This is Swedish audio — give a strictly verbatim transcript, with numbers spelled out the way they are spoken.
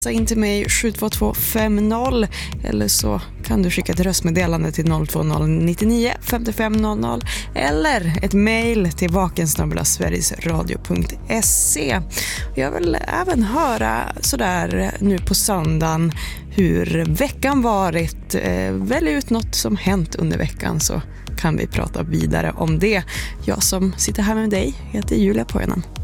in till mig sju två två fem noll eller så kan du skicka ett röstmeddelande till noll två noll nio nio fem fem noll noll eller ett mejl till vaken snabel-a sverigesradio punkt se. Jag vill även höra sådär nu på söndagen hur veckan varit. Välj ut något som hänt under veckan så kan vi prata vidare om det. Jag som sitter här med dig heter Julia Pojanen.